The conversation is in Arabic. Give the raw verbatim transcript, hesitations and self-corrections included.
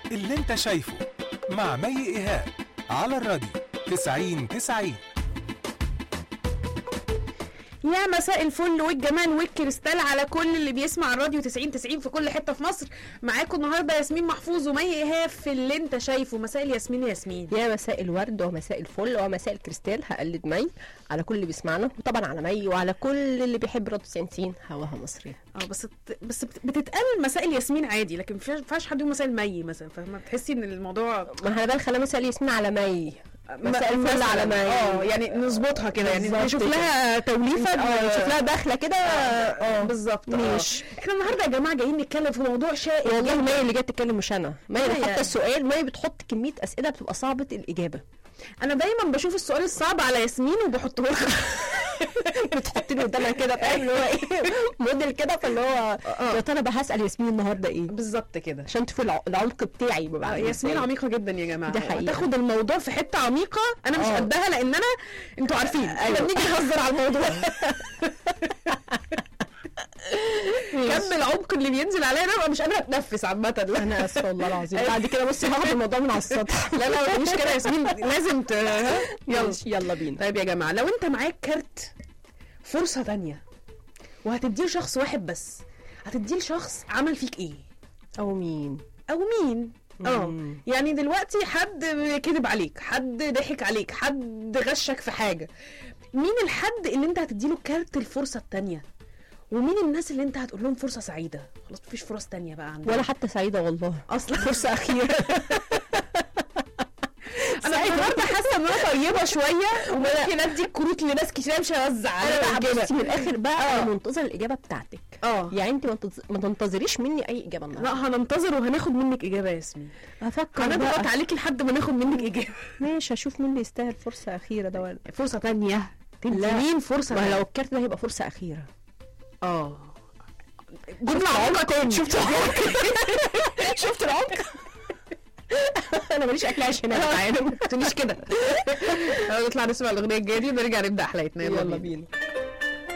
اللي انت شايفه مع مي إيهاب على الراديو تسعين تسعين. يا مساء الفل والجمال والكريستال على كل اللي بيسمع الراديو تسعين تسعين في كل حتة في مصر. معاكم النهاردة ياسمين محفوظ ومي إيهاب في اللي انت شايفه. مساء الياسمين يا ياسمين. يا مساء الورد ومساء الفل ومساء الكريستال. هقلد مي على كل اللي بيسمعنا، وطبعا على مي وعلى كل اللي بيحب راديو تسعين تسعين هواها مصري. اه بس بس بتتقال مساء الياسمين عادي، لكن ما ينفعش حد يقول مساء المي مثلا، فاهمه؟ تحسي ان الموضوع ما احنا بقى خلينا مساء الياسمين على مي، مساء الفل على مي. اه يعني نظبطها كده، يعني نشوف لها توليفه، نشوف لها دخله كده. اه بالظبط. ماشي. احنا النهارده يا جماعه جايين نتكلم في موضوع شائك. والله مي اللي جايه تتكلم مش انا. مي اللي حاطه السؤال، مي بتحط كميه اسئله بتبقى صعبه الاجابه. انا دايما بشوف السؤال الصعب على ياسمين وبحطه لها. بتحطي لي قدامها كده، فاهم اللي هو ايه، موديل كده، فاللي هو يا ترى بقى هسال ياسمين النهارده ايه بالظبط كده عشان تشوفي العمق بتاعي بقى. ياسمين عميقه جدا يا جماعه، دي حقيقة. تاخد الموضوع في حته عميقه انا مش أوه. قدها، لان انا انتوا عارفين احنا أيوة. بنيجي نهزر على الموضوع. كم العمق اللي بينزل عليا انا ببقى مش قادره اتنفس عامه. لا انا اسفه والله العظيم. بعد كده بصي هاخد الموضوع من على السطح. لا لا مش كده ياسمين، لازم ت... يلا يلا بينا. طيب يا جماعه، لو انت معاك كارت فرصه تانية وهتديه لشخص واحد بس، هتديه لشخص عمل فيك ايه او مين او مين؟ اه يعني دلوقتي حد كذب عليك، حد ضحك عليك، حد غشك في حاجه، مين الحد اللي انت هتديله كارت الفرصه التانية؟ ومين الناس اللي انت هتقول لهم فرصه سعيده؟ خلاص مفيش فرص تانية بقى عندنا ولا حتى سعيده والله، اصلا فرصه اخيره. انا النهارده حاسه ان انا طيبه شويه وممكن ادي الكروت لناس كتير، مش هوزع انا انا بقى من الاخر بقى انا منتظر الاجابه بتاعتك. اه يعني انت ما تنتظريش مني اي اجابه النهارده. لا هننتظر وهناخد منك اجابه يا ياسمين. هفكر هنضغط عليكي لحد ما ناخد منك اجابه. ماشي، هشوف مين اللي يستاهل فرصه اخيره ده ولا فرصه تانية. مين فرصه؟ ما لو الكارت ده هيبقى فرصه اخيره. اه جبنا عمق. شفت العمق؟ شفت العمق؟ انا ماليش اكل عيش هنا يا جدعان، ما تقوليش كده. نطلع نسمع الاغنيه الجايه دي ونرجع نبدا حلقتنا. يلا بينا.